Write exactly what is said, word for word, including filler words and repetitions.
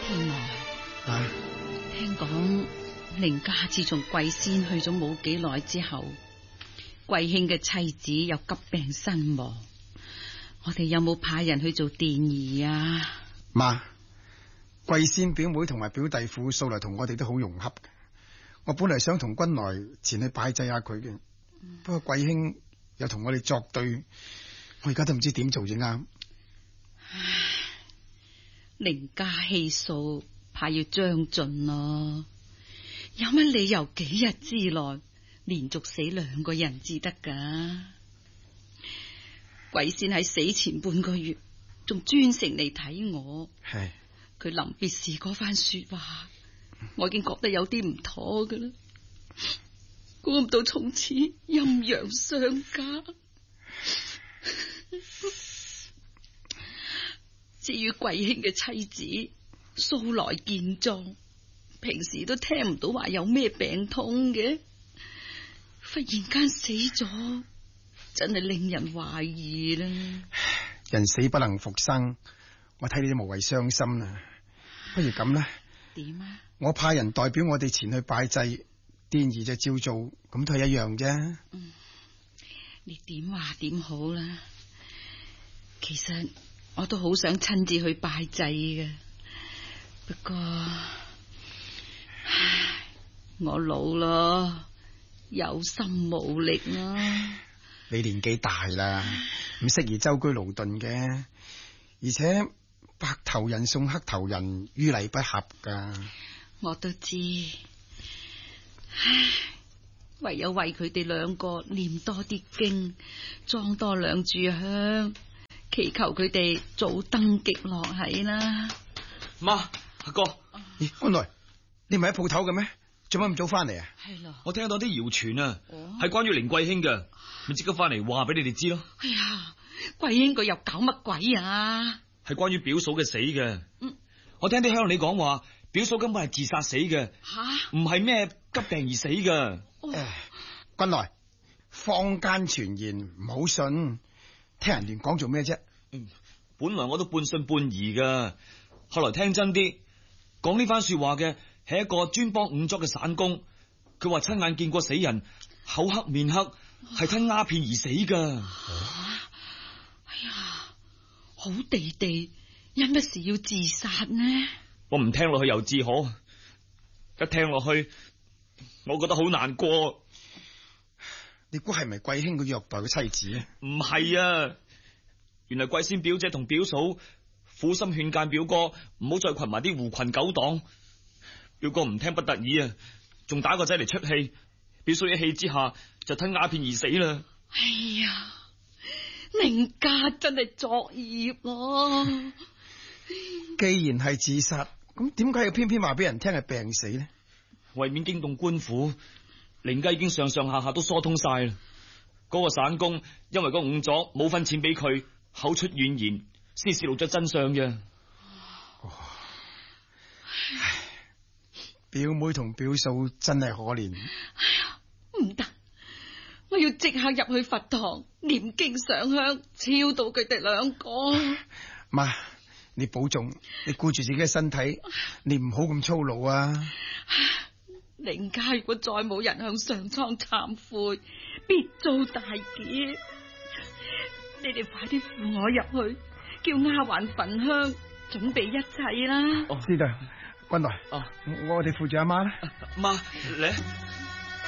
天王， 啊， 聽講凌家自從貴仙去咗冇幾耐之後，貴卿嘅妻子又急病身亡，我哋有冇派人去做奠儀啊？ 媽，貴仙表妹同埋表弟婦素來同我哋都好融洽嘅，我本嚟想同君來前去拜祭下佢嘅，嗯、不過貴卿又同我哋作對，我而家都唔知點做至啱。 凌家氣數怕要將盡咯，有乜理由幾日之內連續死兩個人至得噶？貴仙喺死前半個月仲專程嚟睇我， 係佢臨別時嗰番說話，我已經覺得有啲唔妥噶啦。估唔到從此陰陽相加。至於貴卿嘅妻子素來健壯，平時都聽唔到話有咩病痛嘅，忽然間死咗，真係令人懷疑啦。 人死不能復生，我睇你都無謂傷心啦。不如咁啦， 點啊？ 我派人代表我哋前去拜祭，奠儀就照做，咁都係一樣啫。 嗯，你點話點好啦？其實我都好想親自去拜祭嘅，不過唉，我老咯，有心無力啦。 你年紀大啦，唔適宜舟車勞頓嘅，而且白頭人送黑頭人，於禮不合噶。 我都知，唉，唯有為佢哋兩個念多啲經，裝多兩炷香，祈求佢哋早登極樂喺啦。 媽，阿哥， 咦，君來，你唔係喺鋪頭嘅咩？做乜咁早翻嚟啊？ 係咯， 我聽到啲謠傳啊，係、 哦、 關於凌貴卿嘅，咪即刻翻嚟話俾你哋知咯。 哎呀，貴卿佢又搞乜鬼啊？ 係關於表嫂嘅死嘅。 嗯， 我聽啲鄉里講話，表嫂根本係自殺死嘅， 吓， 唔係咩急病而死嘅。 哦、 君來，坊間傳言唔好信，聽人亂講做咩啫？ 嗯，本來我都半信半疑噶，後來聽真啲，講呢番說話嘅係一個專幫仵作嘅散工，佢話親眼見過死人口黑面黑，係吞鴉片而死噶。 啊、哎呀，好地地，因乜事要自殺呢？ 我唔聽落去又自可，一聽落去我覺得好難過。 你估係咪貴卿佢虐待嘅妻子啊？ 唔係啊，原來貴仙表姐同表嫂苦心勸諫表哥唔好再群埋啲狐群狗黨，表哥唔聽不得已啊，仲打個仔嚟出氣，表嫂一氣之下就吞鴉片而死啦。 哎呀，凌家真係作孽啊！ 既然係自殺，咁點解要偏偏話俾人聽係病死呢？ 為免驚動官府，凌家已經上上下下都疏通晒啦。嗰、那個散工因為個仵作冇分錢俾佢，口出怨言，先泄露咗真相嘅。 哦，唉，表妹同表嫂真係可憐。 哎呀，唔得，我要即刻入去佛堂念經上香，超度佢哋兩個。 媽，你保重，你顧住自己嘅身體，你唔好咁粗魯啊！ 凌家如果再冇人向上蒼懺悔，必遭大劫。你哋快啲扶我入去，叫丫鬟焚香，準備一切啦。 哦， 知道，君來， 哦， 我哋扶住阿媽啦。 媽，嚟。